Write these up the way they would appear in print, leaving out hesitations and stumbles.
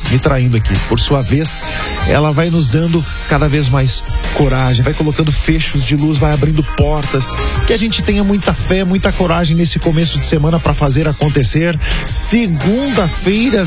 me traindo aqui. Por sua vez, ela vai nos dando cada vez mais coragem, vai colocando fechos de luz, vai abrindo portas, que a gente tenha muita fé, muita coragem nesse começo de semana para fazer acontecer. Segunda-feira,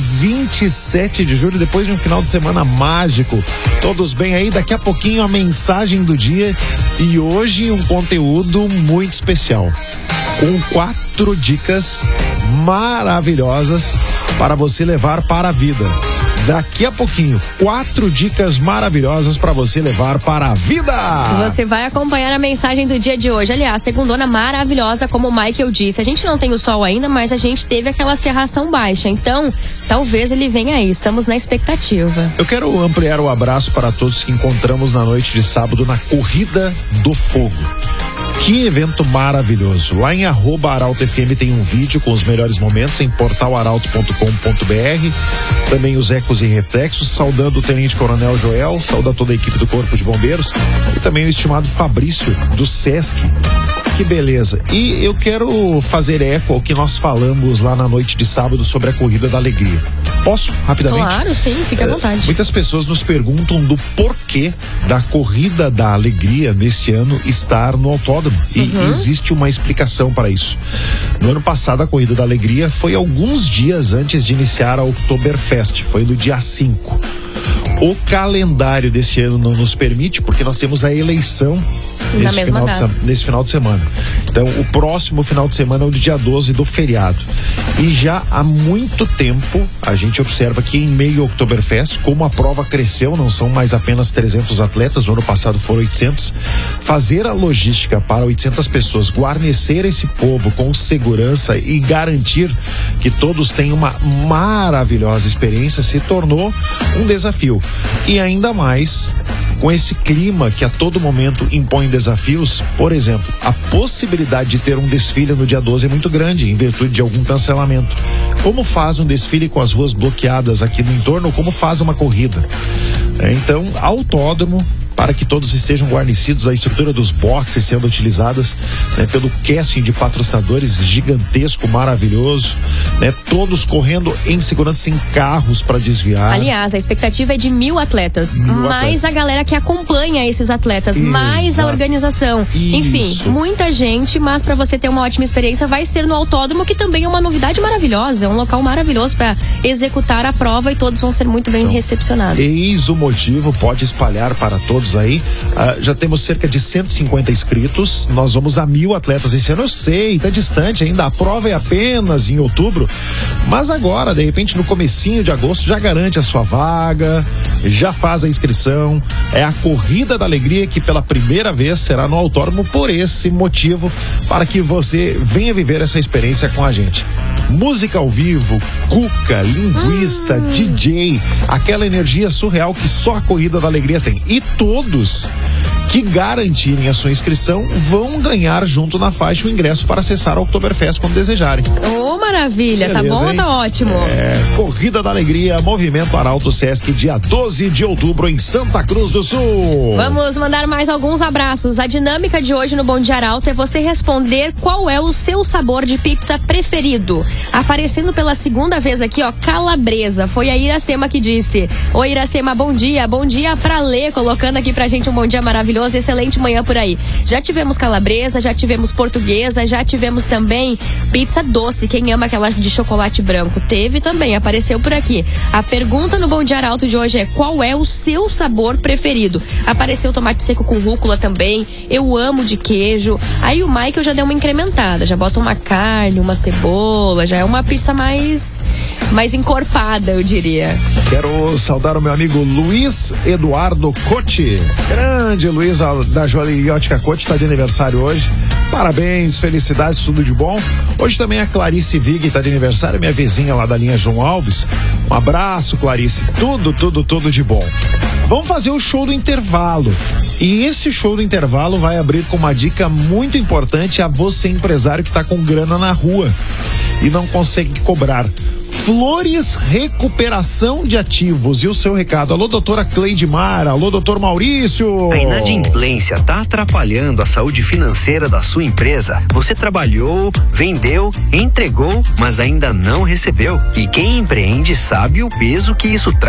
27 de julho, depois de um final de semana mágico. Todos bem aí? Daqui a pouquinho a mensagem do dia e hoje um conteúdo muito especial, com 4 dicas maravilhosas para você levar para a vida. Daqui a pouquinho, 4 dicas maravilhosas para você levar para a vida. Você vai acompanhar a mensagem do dia de hoje. Aliás, segundona maravilhosa, como o Michael disse. A gente não tem o sol ainda, mas a gente teve aquela cerração baixa. Então, talvez ele venha aí. Estamos na expectativa. Eu quero ampliar o abraço para todos que encontramos na noite de sábado na Corrida do Fogo. Que evento maravilhoso. Lá em @ArautoFM tem um vídeo com os melhores momentos em portalarauto.com.br. Também os ecos e reflexos, saudando o Tenente Coronel Joel, sauda toda a equipe do Corpo de Bombeiros e também o estimado Fabrício do Sesc. Que beleza. E eu quero fazer eco ao que nós falamos lá na noite de sábado sobre a Corrida da Alegria. Posso, rapidamente? Claro, sim, fique à vontade. Muitas pessoas nos perguntam do porquê da Corrida da Alegria neste ano estar no autódromo. E existe uma explicação para isso. No ano passado, a Corrida da Alegria foi alguns dias antes de iniciar a Oktoberfest. Foi no dia 5. O calendário desse ano não nos permite, porque nós temos a eleição nesse final de semana. Então, o próximo final de semana é o dia 12 do feriado. E já há muito tempo, a gente observa que em meio ao Oktoberfest, como a prova cresceu, não são mais apenas 300 atletas, no ano passado foram 800, fazer a logística para 800 pessoas, guarnecer esse povo com segurança e garantir que todos tenham uma maravilhosa experiência se tornou um desafio. E ainda mais com esse clima que a todo momento impõe desafios. Por exemplo, a possibilidade de ter um desfile no dia 12 é muito grande, em virtude de algum cancelamento. Como faz um desfile com as ruas bloqueadas aqui no entorno, ou como faz uma corrida? Então, autódromo, para que todos estejam guarnecidos, a estrutura dos boxes sendo utilizadas, pelo casting de patrocinadores gigantesco, maravilhoso, todos correndo em segurança, em carros para desviar. Aliás, a expectativa é de 1.000 atletas, mais a galera que acompanha esses atletas, mais a organização. Enfim, muita gente, mas para você ter uma ótima experiência, vai ser no autódromo, que também é uma novidade maravilhosa, é um local maravilhoso para executar a prova e todos vão ser muito bem recepcionados. Eis o motivo, pode espalhar para todos aí. Já temos cerca de 150 inscritos, nós vamos a 1.000 atletas esse ano. Eu sei, tá distante ainda, a prova é apenas em outubro, mas agora, de repente, no comecinho de agosto, já garante a sua vaga, já faz a inscrição. É a Corrida da Alegria, que pela primeira vez será no autódromo, por esse motivo, para que você venha viver essa experiência com a gente. Música ao vivo, cuca, linguiça, DJ, aquela energia surreal que só a Corrida da Alegria tem. E todos que garantirem a sua inscrição vão ganhar junto na faixa o ingresso para acessar a Oktoberfest quando desejarem. Maravilha, beleza, tá bom, hein? Tá ótimo. Corrida da Alegria, Movimento Arauto Sesc, dia 12 de outubro em Santa Cruz do Sul. Vamos mandar mais alguns abraços. A dinâmica de hoje no Bom Dia Arauto é você responder qual é o seu sabor de pizza preferido. Aparecendo pela segunda vez aqui, calabresa. Foi a Iracema que disse. Oi, Iracema, bom dia pra Lê, colocando aqui pra gente um bom dia maravilhoso, excelente manhã por aí. Já tivemos calabresa, já tivemos portuguesa, já tivemos também pizza doce, quem ama aquela de chocolate branco, teve também, apareceu por aqui. A pergunta no Bom Dia Arauto de hoje é: qual é o seu sabor preferido? Apareceu tomate seco com rúcula também, eu amo de queijo. Aí o Michael já deu uma incrementada, já bota uma carne, uma cebola, já é uma pizza mais encorpada, eu diria. Quero saudar o meu amigo Luiz Eduardo Cote. Grande Luiz da Joalheriótica Cote, está de aniversário hoje. Parabéns, felicidades, tudo de bom. Hoje também a Clarice Vig está de aniversário, minha vizinha lá da linha João Alves. Um abraço, Clarice. Tudo de bom. Vamos fazer o show do intervalo. E esse show do intervalo vai abrir com uma dica muito importante a você, empresário que está com grana na rua e não consegue cobrar. Flores Recuperação de Ativos. E o seu recado? Alô, doutora Cleidmar. Alô, doutor Maurício. A inadimplência está atrapalhando a saúde financeira da sua empresa. Você trabalhou, vendeu, entregou, mas ainda não recebeu. E quem empreende sabe o peso que isso traz.